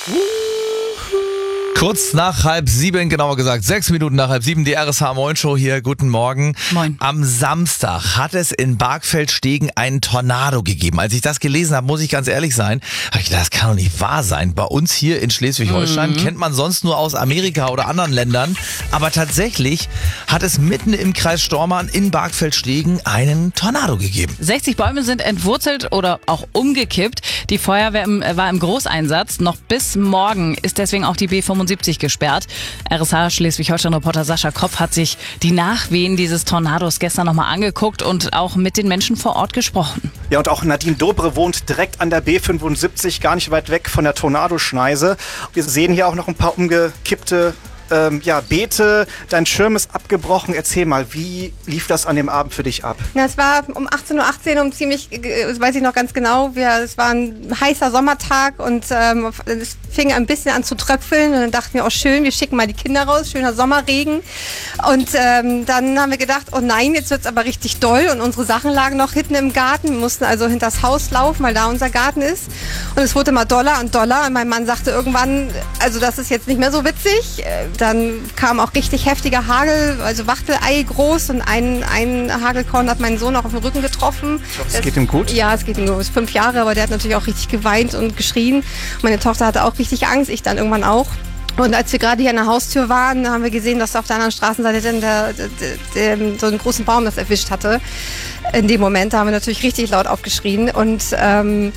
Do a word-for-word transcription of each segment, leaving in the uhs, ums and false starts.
Kurz nach halb sieben, genauer gesagt sechs Minuten nach halb sieben, die R S H Moin Show hier. Guten Morgen. Moin. Am Samstag hat es in Barkfeld-Stegen einen Tornado gegeben. Als ich das gelesen habe, muss ich ganz ehrlich sein, habe ich gedacht, das kann doch nicht wahr sein. Bei uns hier in Schleswig-Holstein mhm. kennt man sonst nur aus Amerika oder anderen Ländern. Aber tatsächlich hat es mitten im Kreis Stormarn in Barkfeld-Stegen einen Tornado gegeben. sechzig Bäume sind entwurzelt oder auch umgekippt. Die Feuerwehr im, war im Großeinsatz. Noch bis morgen ist deswegen auch die B fünfundsiebzig gesperrt. R S H Schleswig-Holstein-Reporter Sascha Kropf hat sich die Nachwehen dieses Tornados gestern nochmal angeguckt und auch mit den Menschen vor Ort gesprochen. Ja, und auch Nadine Dobre wohnt direkt an der B fünfundsiebzig, gar nicht weit weg von der Tornadoschneise. Wir sehen hier auch noch ein paar umgekippte Ähm, ja, Beete, dein Schirm ist abgebrochen. Erzähl mal, wie lief das an dem Abend für dich ab? Ja, es war um achtzehn Uhr achtzehn, um ziemlich, das weiß ich noch ganz genau, wir, es war ein heißer Sommertag und ähm, es fing ein bisschen an zu tröpfeln und dann dachten wir, oh schön, wir schicken mal die Kinder raus, schöner Sommerregen. Und ähm, dann haben wir gedacht, oh nein, jetzt wird es aber richtig doll und unsere Sachen lagen noch hinten im Garten. Wir mussten also hinter das Haus laufen, weil da unser Garten ist. Und es wurde immer doller und doller und mein Mann sagte irgendwann, also das ist jetzt nicht mehr so witzig. Dann kam auch richtig heftiger Hagel, also Wachtelei groß und ein, ein Hagelkorn hat meinen Sohn auch auf den Rücken getroffen. Ich hoffe, es geht ihm gut? Ja, es geht ihm gut. Er ist fünf Jahre, aber der hat natürlich auch richtig geweint und geschrien. Meine Tochter hatte auch richtig Angst, ich dann irgendwann auch. Und als wir gerade hier an der Haustür waren, haben wir gesehen, dass auf der anderen Straßenseite dann der, der, der, so einen großen Baum das erwischt hatte. In dem Moment da haben wir natürlich richtig laut aufgeschrien und ähm,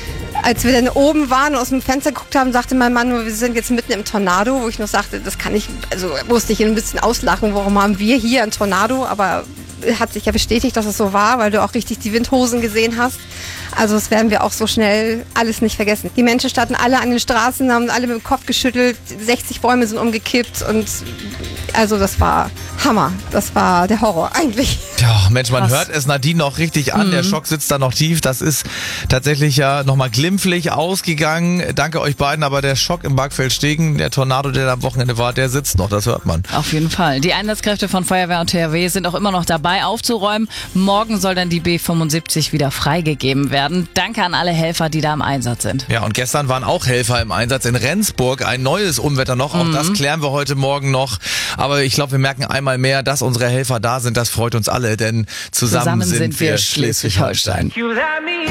als wir dann oben waren und aus dem Fenster geguckt haben, sagte mein Mann, wir sind jetzt mitten im Tornado, wo ich noch sagte, das kann ich, also musste ich ihn ein bisschen auslachen, warum haben wir hier ein Tornado, aber hat sich ja bestätigt, dass es so war, weil du auch richtig die Windhosen gesehen hast. Also das werden wir auch so schnell alles nicht vergessen. Die Menschen standen alle an den Straßen, haben alle mit dem Kopf geschüttelt, sechzig Bäume sind umgekippt und also das war Hammer. Das war der Horror eigentlich. Ja, Mensch, man Krass. hört es Nadine noch richtig an. Mhm. Der Schock sitzt da noch tief. Das ist tatsächlich ja nochmal glimpflich ausgegangen. Danke euch beiden, aber der Schock im Barkfeld-Stegen, der Tornado, der da am Wochenende war, der sitzt noch, das hört man. Auf jeden Fall. Die Einsatzkräfte von Feuerwehr und T H W sind auch immer noch dabei aufzuräumen. Morgen soll dann die B fünfundsiebzig wieder freigegeben werden. Danke an alle Helfer, die da im Einsatz sind. Ja, und gestern waren auch Helfer im Einsatz in Rendsburg. Ein neues Unwetter noch. Auch mhm. das klären wir heute Morgen noch. Aber ich glaube, wir merken einmal mehr, dass unsere Helfer da sind. Das freut uns alle, denn zusammen, Zusammen sind, sind wir wir Schleswig-Holstein. Schleswig-Holstein.